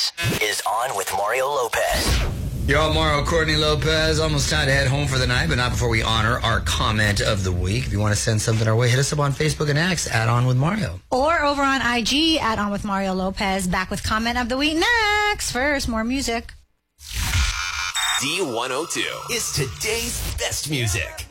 This is On with Mario Lopez. Yo, Mario Courtney Lopez. Almost time to head home for the night, but not before we honor our comment of the week. If you want to send something our way, hit us up on Facebook and X at On with Mario. Or over on IG at On with Mario Lopez. Back with comment of the week next. First, more music. D102 is today's best music.